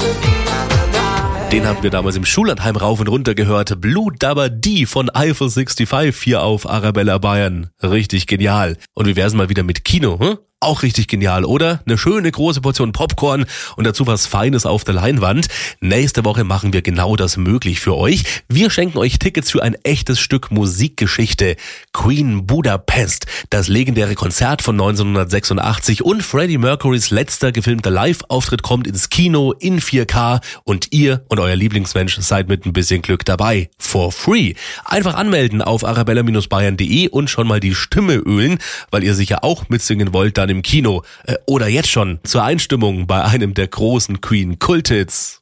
Den haben wir damals im Schullandheim rauf und runter gehört. Blue Dabba Dee von Eiffel 65 hier auf Arabella Bayern. Richtig genial. Und wie wär's mal wieder mit Kino, hm? Auch richtig genial, oder? Eine schöne große Portion Popcorn und dazu was Feines auf der Leinwand. Nächste Woche machen wir genau das möglich für euch. Wir schenken euch Tickets für ein echtes Stück Musikgeschichte. Queen Budapest, das legendäre Konzert von 1986 und Freddie Mercurys letzter gefilmter Live-Auftritt kommt ins Kino in 4K und ihr und euer Lieblingsmensch seid mit ein bisschen Glück dabei. For free. Einfach anmelden auf arabella-bayern.de und schon mal die Stimme ölen, weil ihr sicher auch mitsingen wollt dann im Kino oder jetzt schon zur Einstimmung bei einem der großen Queen-Kulthits.